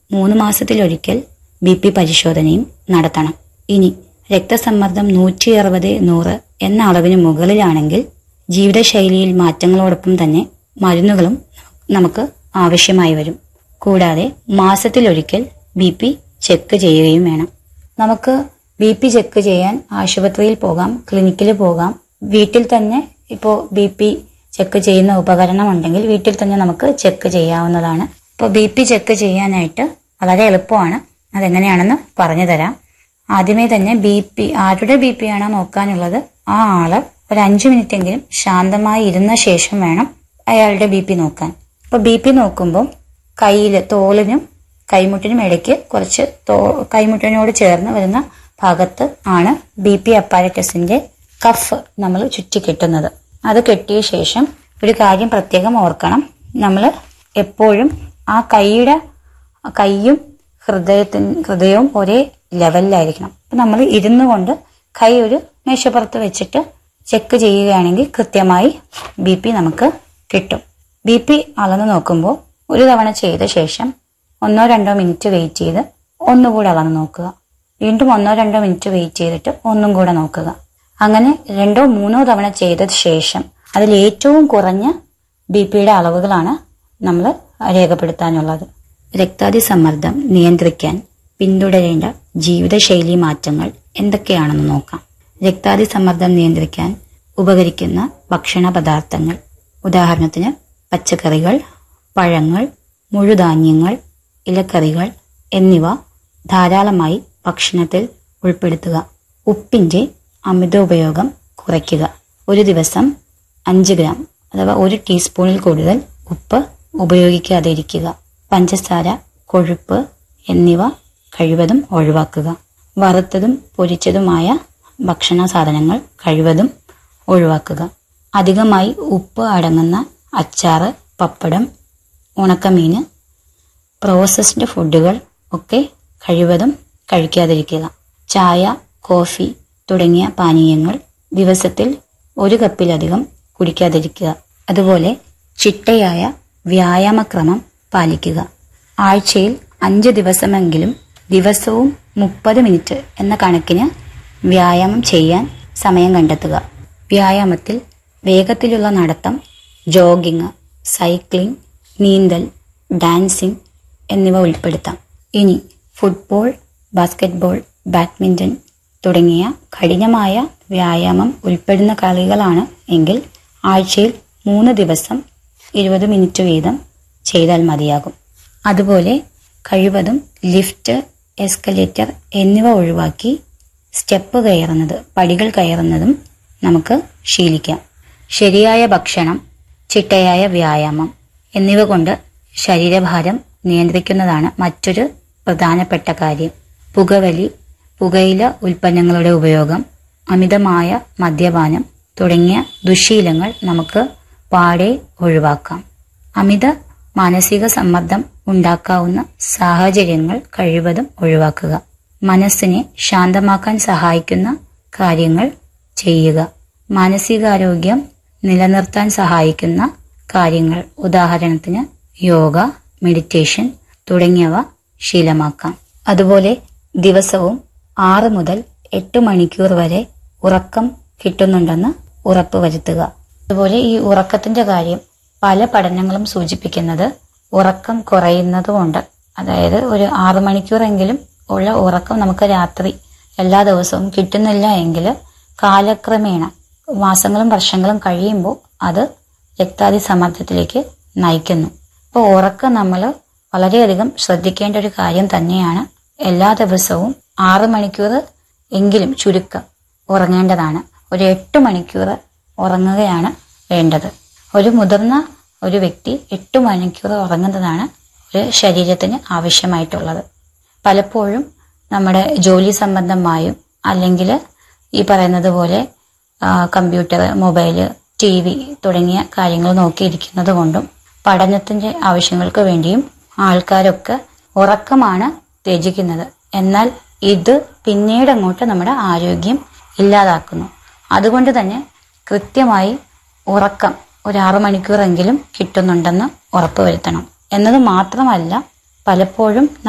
3 മാസത്തിലൊരിക്കൽ BP പരിശോധനയും നടത്തണം. ഇനി രക്തസമ്മർദ്ദം 160/100 എന്ന അളവിന് മുകളിലാണെങ്കിൽ ജീവിതശൈലിയിൽ മാറ്റങ്ങളോടൊപ്പം തന്നെ മരുന്നുകളും നമുക്ക് ആവശ്യമായി വരും. കൂടാതെ മാസത്തിലൊരിക്കൽ BP ചെക്ക് ചെയ്യുകയും വേണം. നമുക്ക് BP ചെക്ക് ചെയ്യാൻ ആശുപത്രിയിൽ പോകാം, ക്ലിനിക്കിൽ പോകാം, വീട്ടിൽ തന്നെ ഇപ്പോൾ BP ചെക്ക് ചെയ്യുന്ന ഉപകരണം ഉണ്ടെങ്കിൽ വീട്ടിൽ തന്നെ നമുക്ക് ചെക്ക് ചെയ്യാവുന്നതാണ്. ഇപ്പോൾ BP ചെക്ക് ചെയ്യാനായിട്ട് വളരെ എളുപ്പമാണ്. അതെങ്ങനെയാണെന്ന് പറഞ്ഞു തരാം. ആദ്യമേ തന്നെ ആരുടെ BP ആണോ നോക്കാനുള്ളത് ആ ആള് ഒരു 5 മിനിറ്റെങ്കിലും ശാന്തമായി ഇരുന്ന ശേഷം വേണം അയാളുടെ BP നോക്കാൻ. അപ്പോൾ BP നോക്കുമ്പോൾ കയ്യില് തോളിനും കൈമുട്ടിനും ഇടയ്ക്ക് കുറച്ച് കൈമുട്ടിനോട് ചേർന്ന് വരുന്ന ഭാഗത്ത് ആണ് BP അപ്പാരറ്റസിന്റെ കഫ് നമ്മൾ ചുറ്റിക്കെട്ടുന്നത്. അത് കെട്ടിയ ശേഷം ഒരു കാര്യം പ്രത്യേകം ഓർക്കണം. നമ്മൾ എപ്പോഴും ആ കൈയും ഹൃദയവും ഒരേ ലെവലിലായിരിക്കണം. നമ്മൾ ഇരുന്നു കൊണ്ട് കൈ ഒരു മേശപ്പുറത്ത് വെച്ചിട്ട് ചെക്ക് ചെയ്യുകയാണെങ്കിൽ കൃത്യമായി BP നമുക്ക് കിട്ടും. BP അളന്ന് നോക്കുമ്പോൾ ഒരു തവണ ചെയ്ത ശേഷം 1-2 മിനിറ്റ് വെയിറ്റ് ചെയ്ത് ഒന്നുകൂടെ അളന്ന് നോക്കുക. വീണ്ടും 1-2 മിനിറ്റ് വെയിറ്റ് ചെയ്തിട്ട് ഒന്നും കൂടെ നോക്കുക. അങ്ങനെ 2-3 തവണ ചെയ്ത ശേഷം അതിൽ ഏറ്റവും കുറഞ്ഞ BPയുടെ അളവുകളാണ് നമ്മൾ രേഖപ്പെടുത്താനുള്ളത്. രക്താതിസമ്മർദ്ദം നിയന്ത്രിക്കാൻ പിന്തുടരേണ്ട ജീവിതശൈലി മാറ്റങ്ങൾ എന്തൊക്കെയാണെന്ന് നോക്കാം. രക്താതിസമ്മർദ്ദം നിയന്ത്രിക്കാൻ ഉപകരിക്കുന്ന ഭക്ഷണ പദാർത്ഥങ്ങൾ, ഉദാഹരണത്തിന് പച്ചക്കറികൾ, പഴങ്ങൾ, മുഴുധാന്യങ്ങൾ, ഇലക്കറികൾ എന്നിവ ധാരാളമായി ഭക്ഷണത്തിൽ ഉൾപ്പെടുത്തുക. ഉപ്പിന്റെ അമിത ഉപയോഗം കുറയ്ക്കുക. ഒരു ദിവസം 5 ഗ്രാം അഥവാ 1 ടീസ്പൂണിൽ കൂടുതൽ ഉപ്പ് ഉപയോഗിക്കാതെ ഇരിക്കുക. പഞ്ചസാര, കൊഴുപ്പ് എന്നിവ കഴിവതും ഒഴിവാക്കുക. വറുത്തതും പൊരിച്ചതുമായ ഭക്ഷണ സാധനങ്ങൾ കഴിവതും ഒഴിവാക്കുക. അധികമായി ഉപ്പ് അടങ്ങുന്ന അച്ചാറ്, പപ്പടം, ഉണക്കമീന്, പ്രോസസ്ഡ് ഫുഡുകൾ ഒക്കെ കഴിവതും കഴിക്കാതിരിക്കുക. ചായ, കോഫി തുടങ്ങിയ പാനീയങ്ങൾ ദിവസത്തിൽ 1 കപ്പിലധികം കുടിക്കാതിരിക്കുക. അതുപോലെ ചിട്ടയായ വ്യായാമക്രമം പാലിക്കുക. ആഴ്ചയിൽ 5 ദിവസമെങ്കിലും ദിവസവും 30 മിനിറ്റ് എന്ന കണക്കിന് വ്യായാമം ചെയ്യാൻ സമയം കണ്ടെത്തുക. വ്യായാമത്തിൽ വേഗത്തിലുള്ള നടത്തം, ജോഗിങ്, സൈക്ലിംഗ്, നീന്തൽ, ഡാൻസിംഗ് എന്നിവ ഉൾപ്പെടുത്താം. ഇനി ഫുട്ബോൾ, ബാസ്കറ്റ്ബോൾ, ബാഡ്മിന്റൺ തുടങ്ങിയ കഠിനമായ വ്യായാമം ഉൾപ്പെടുന്ന കളികളാണ് എങ്കിൽ ആഴ്ചയിൽ 3 ദിവസം 20 മിനിറ്റ് വീതം ചെയ്താൽ മതിയാകും. അതുപോലെ കഴിവതും ലിഫ്റ്റ്, എസ്കലേറ്റർ എന്നിവ ഒഴിവാക്കി സ്റ്റെപ്പ് കയറുന്നത്, പടികൾ കയറുന്നതും നമുക്ക് ശീലിക്കാം. ശരിയായ ഭക്ഷണം, ചിട്ടയായ വ്യായാമം എന്നിവ കൊണ്ട് ശരീരഭാരം നിയന്ത്രിക്കുന്നതാണ് മറ്റൊരു പ്രധാനപ്പെട്ട കാര്യം. പുകവലി, പുകയില ഉൽപ്പന്നങ്ങളുടെ ഉപയോഗം, അമിതമായ മദ്യപാനം തുടങ്ങിയ ദുശ്ശീലങ്ങൾ നമുക്ക് പാടെ ഒഴിവാക്കാം. അമിത മാനസിക സമ്മർദ്ദം ഉണ്ടാക്കാവുന്ന സാഹചര്യങ്ങൾ കഴിവതും ഒഴിവാക്കുക. മനസ്സിനെ ശാന്തമാക്കാൻ സഹായിക്കുന്ന കാര്യങ്ങൾ ചെയ്യുക. മാനസികാരോഗ്യം നിലനിർത്താൻ സഹായിക്കുന്ന കാര്യങ്ങൾ, ഉദാഹരണത്തിന് യോഗ, മെഡിറ്റേഷൻ തുടങ്ങിയവ ശീലമാക്കാം. അതുപോലെ ദിവസവും 6 മുതൽ 8 മണിക്കൂർ വരെ ഉറക്കം കിട്ടുന്നുണ്ടെന്ന് ഉറപ്പുവരുത്തുക. അതുപോലെ ഈ ഉറക്കത്തിന്റെ കാര്യം പല പഠനങ്ങളും സൂചിപ്പിക്കുന്നത് ഉറക്കം കുറയുന്നതുകൊണ്ട്, അതായത് ഒരു 6 മണിക്കൂറെങ്കിലും ഉള്ള ഉറക്കം നമുക്ക് രാത്രി എല്ലാ ദിവസവും കിട്ടുന്നില്ല എങ്കിൽ കാലക്രമേണ മാസങ്ങളും വർഷങ്ങളും കഴിയുമ്പോൾ അത് രക്താതിസമ്മർദ്ദത്തിലേക്ക് നയിക്കുന്നു. അപ്പോൾ ഉറക്കം നമ്മൾ വളരെയധികം ശ്രദ്ധിക്കേണ്ട ഒരു കാര്യം തന്നെയാണ്. എല്ലാ ദിവസവും 6 മണിക്കൂർ എങ്കിലും ചുരുക്കം ഉറങ്ങേണ്ടതാണ്. ഒരു 8 മണിക്കൂർ ഉറങ്ങുകയാണ് വേണ്ടത്. ഒരു മുതിർന്ന ഒരു വ്യക്തി 8 മണിക്കൂർ ഉറങ്ങുന്നതാണ് ഒരു ശരീരത്തിന് ആവശ്യമായിട്ടുള്ളത്. പലപ്പോഴും നമ്മുടെ ജോലി സംബന്ധമായും അല്ലെങ്കിൽ ഈ പറയുന്നത് പോലെ കമ്പ്യൂട്ടർ, മൊബൈല്, TV തുടങ്ങിയ കാര്യങ്ങൾ നോക്കിയിരിക്കുന്നത് കൊണ്ടും പഠനത്തിന്റെ ആവശ്യങ്ങൾക്ക് വേണ്ടിയും ആൾക്കാരൊക്കെ ഉറക്കമാണ് ത്യജിക്കുന്നത്. എന്നാൽ ഇത് പിന്നീട് അങ്ങോട്ട് നമ്മുടെ ആരോഗ്യം ഇല്ലാതാക്കുന്നു. അതുകൊണ്ട് തന്നെ കൃത്യമായി ഉറക്കം ഒരു 6 മണിക്കൂറെങ്കിലും കിട്ടുന്നുണ്ടെന്ന് ഉറപ്പുവരുത്തണം. എന്നത് മാത്രമല്ല, പലപ്പോഴും